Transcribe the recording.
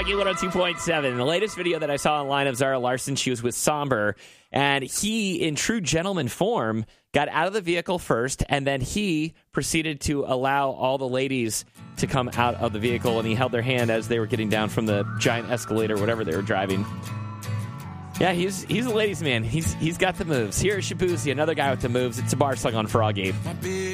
Froggy 102.7. The latest video that I saw online of Zara Larsson, she was with Somber, and he, in true gentleman form, got out of the vehicle first, and then he proceeded to allow all the ladies to come out of the vehicle, and he held their hand as they were getting down from the giant escalator, whatever they were driving. Yeah, he's a ladies' man. He's got the moves. Here is Shabuzi, another guy with the moves. It's a bar song on Froggy. My baby